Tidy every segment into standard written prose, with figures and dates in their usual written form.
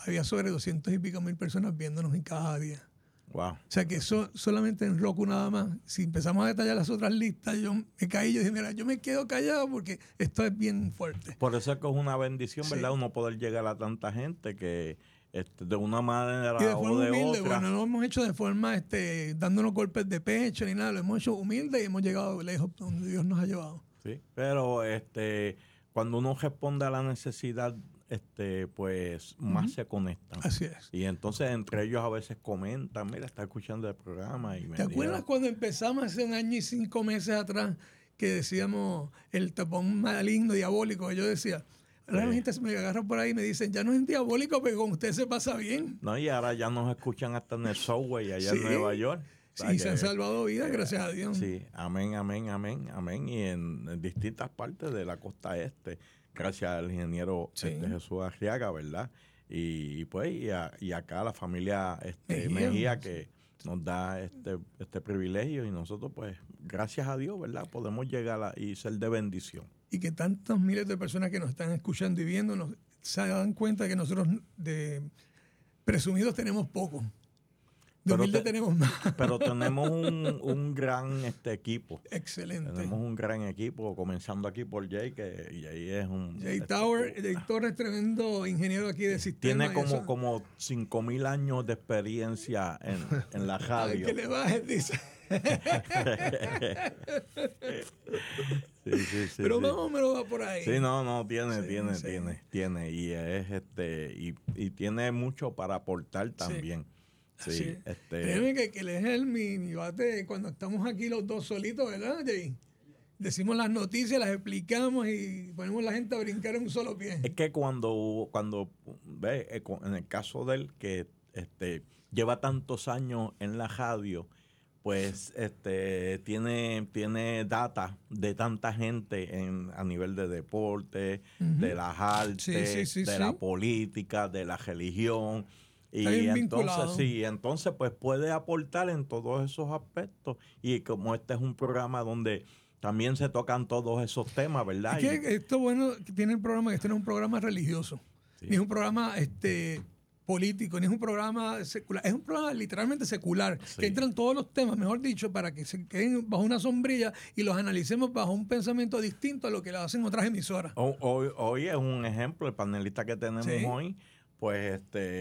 había sobre 200 y pico mil personas viéndonos en cada día. Wow. O sea que eso solamente en Roku nada más. Si empezamos a detallar las otras listas, yo me caí, yo dije, mira, yo me quedo callado porque esto es bien fuerte. Por eso es que es una bendición, ¿verdad? Sí. Uno poder llegar a tanta gente que de una manera Y de forma o de humilde, otra. bueno, no lo hemos hecho de forma dándonos golpes de pecho ni nada, lo hemos hecho humilde y hemos llegado lejos donde Dios nos ha llevado. Sí, pero cuando uno responde a la necesidad, pues más se conectan. Así es. Y entonces entre ellos a veces comentan, mira, está escuchando el programa. Y me ¿Te acuerdas cuando empezamos hace 1 año y 5 meses atrás que decíamos el tapón maligno, diabólico? Yo decía, la gente se me agarra por ahí y me dicen, ya no es diabólico, pero con usted se pasa bien. No, y ahora ya nos escuchan hasta en el subway allá en Nueva York. Sí, se han salvado vidas, gracias a Dios. Sí, amén, amén, amén, amén. Y en distintas partes de la costa este, gracias al ingeniero Jesús Arriaga, ¿verdad? Y pues, y acá la familia Mejía que nos da este privilegio y nosotros, pues, gracias a Dios, ¿verdad? Podemos llegar y ser de bendición. Y que tantos miles de personas que nos están escuchando y viendo se dan cuenta que nosotros de presumidos tenemos poco. De humilde tenemos más. Pero tenemos un gran equipo. Excelente. Tenemos un gran equipo, comenzando aquí por Jay, que Jay es un... Jay Torres, tremendo ingeniero aquí de sistema. Tiene como 5,000 años de experiencia en la radio. Ay, que le bajes, dice. Sí. Pero más o menos va por ahí. Sí, no, tiene. Y es y tiene mucho para aportar también. Sí, Créeme que él es mi bate cuando estamos aquí los dos solitos, ¿verdad, Jay? Decimos las noticias, las explicamos y ponemos a la gente a brincar en un solo pie. Es que cuando ve, en el caso de él, que lleva tantos años en la radio, pues tiene data de tanta gente a nivel de deporte, de las artes, de la política, de la religión. Y entonces pues puede aportar en todos esos aspectos. Y como este es un programa donde también se tocan todos esos temas, ¿verdad? Es que esto bueno que tiene el programa, que este no es un programa religioso, ni es un programa político, ni es un programa secular, es un programa literalmente secular, que entran todos los temas, mejor dicho, para que se queden bajo una sombrilla y los analicemos bajo un pensamiento distinto a lo que lo hacen otras emisoras. Hoy es un ejemplo, el panelista que tenemos hoy. Pues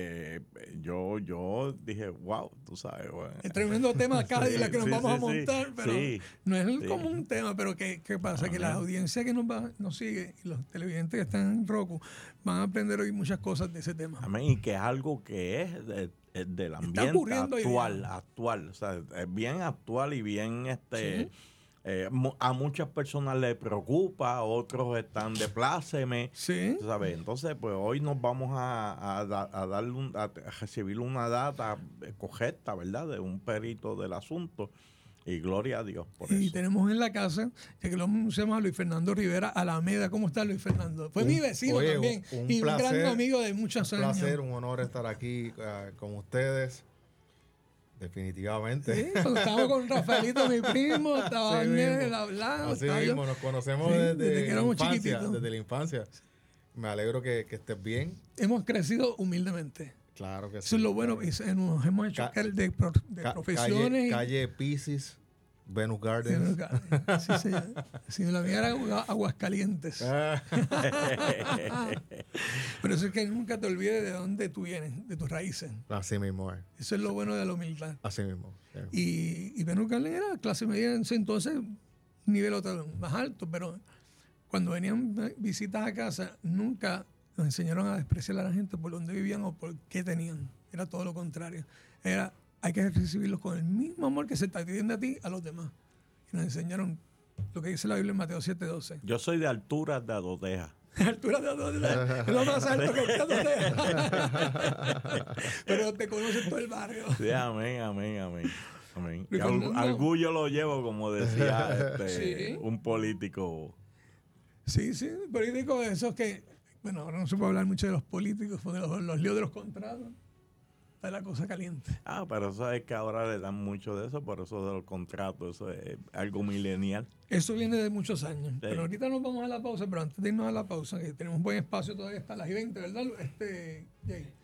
yo dije, wow, tú sabes. Bueno. El tremendo tema acá de la que nos vamos a montar, pero no es como un tema, pero ¿qué pasa? Que la audiencia que nos sigue y los televidentes que están en Roku van a aprender hoy muchas cosas de ese tema. Amén, y que es algo que es del ambiente actual, o sea, es bien actual y bien a muchas personas les preocupa, otros están de pláceme, ¿sabes? Entonces, pues hoy nos vamos a recibir una data correcta, ¿verdad? De un perito del asunto. Y gloria a Dios por eso. Y tenemos en la casa, ya que lo anunciamos a Luis Fernando Rivera Alameda. ¿Cómo está Luis Fernando? Fue mi vecino también y un gran amigo de muchos años. Un placer, un honor estar aquí con ustedes. Definitivamente. Sí, cuando estábamos con Rafaelito, mi primo, estaba Ángel hablando. Así mismo, nos conocemos desde que éramos chiquititos. Desde la infancia. Me alegro que estés bien. Hemos crecido humildemente. Claro que sí. Eso es lo bueno. Nos hemos hecho de profesiones. Calle Pisces, Venus Gardens. Sí, señor. Si la mía era Aguascalientes. Pero eso es que nunca te olvides de dónde tú vienes, de tus raíces. Así mismo es. Eso es lo bueno de la humildad. Así mismo. Y Venus Gardens era clase media en ese entonces, nivel más alto, pero cuando venían visitas a casa, nunca nos enseñaron a despreciar a la gente por dónde vivían o por qué tenían. Era todo lo contrario. Hay que recibirlos con el mismo amor que se te atiende a ti, a los demás. Y nos enseñaron lo que dice la Biblia en Mateo 7:12. Yo soy de altura de Adoteja. Altura de Adoteja. Es lo más alto que Adoteja. Pero te conoces todo el barrio. Sí, amén. Y orgullo lo llevo, como decía un político. Sí, político de esos que... Bueno, ahora no se puede hablar mucho de los políticos, de los líos de los contratos. Está la cosa caliente. Pero eso es que ahora le dan mucho de eso, por eso de los contratos, eso es algo milenial. Eso viene de muchos años. Sí. Pero ahorita nos vamos a la pausa, pero antes de irnos a la pausa, que tenemos un buen espacio todavía hasta las 20, ¿verdad, Jay?